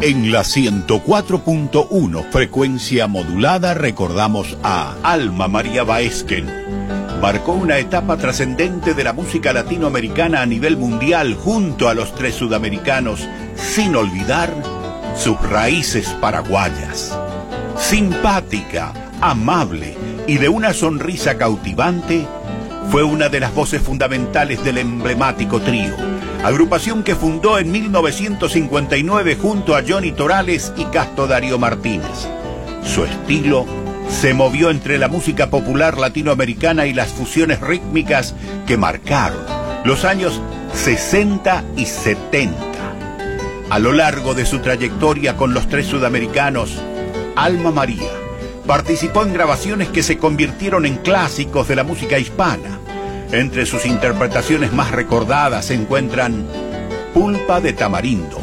En la 104.1 frecuencia modulada recordamos a Alma María Baesken. Marcó una etapa trascendente de la música latinoamericana a nivel mundial junto a los tres sudamericanos, sin olvidar sus raíces paraguayas. Simpática, amable y de una sonrisa cautivante, fue una de las voces fundamentales del emblemático trío, agrupación que fundó en 1959 junto a Johnny Torales y Casto Darío Martínez. Su estilo se movió entre la música popular latinoamericana y las fusiones rítmicas que marcaron los años 60 y 70. A lo largo de su trayectoria con los tres sudamericanos, Alma María participó en grabaciones que se convirtieron en clásicos de la música hispana. Entre sus interpretaciones más recordadas se encuentran Pulpa de Tamarindo,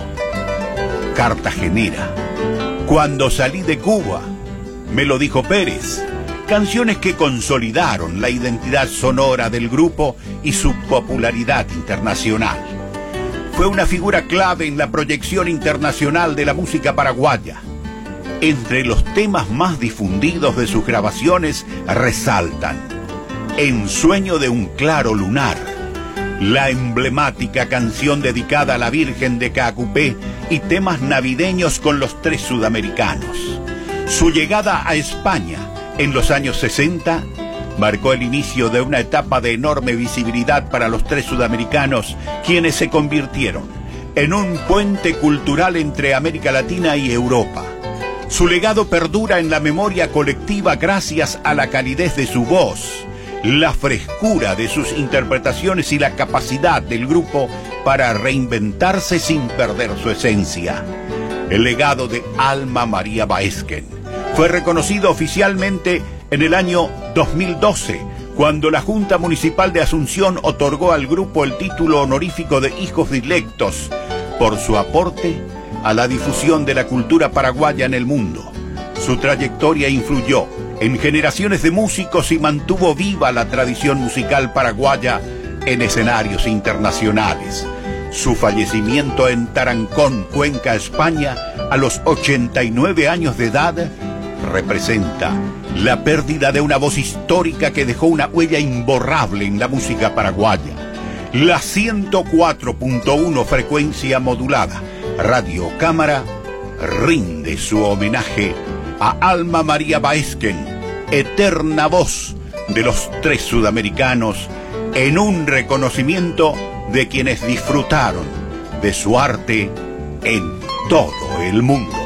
Cartagenera, Cuando salí de Cuba, Me lo dijo Pérez, canciones que consolidaron la identidad sonora del grupo y su popularidad internacional. Fue una figura clave en la proyección internacional de la música paraguaya. Entre los temas más difundidos de sus grabaciones resaltan En sueño de un claro lunar, la emblemática canción dedicada a la Virgen de Caacupé y temas navideños con los tres sudamericanos. Su llegada a España en los años 60 marcó el inicio de una etapa de enorme visibilidad para los tres sudamericanos, quienes se convirtieron en un puente cultural entre América Latina y Europa. Su legado perdura en la memoria colectiva gracias a la calidez de su voz, la frescura de sus interpretaciones y la capacidad del grupo para reinventarse sin perder su esencia. El legado de Alma María Baesken fue reconocido oficialmente en el año 2012, cuando la Junta Municipal de Asunción otorgó al grupo el título honorífico de Hijos Dilectos por su aporte a la difusión de la cultura paraguaya en el mundo. Su trayectoria influyó en generaciones de músicos y mantuvo viva la tradición musical paraguaya en escenarios internacionales. Su fallecimiento en Tarancón, Cuenca, España, a los 89 años de edad, representa la pérdida de una voz histórica que dejó una huella imborrable en la música paraguaya. La 104.1 frecuencia modulada, Radio Cámara, rinde su homenaje a Alma María Baesken, eterna voz de los tres sudamericanos, en un reconocimiento de quienes disfrutaron de su arte en todo el mundo.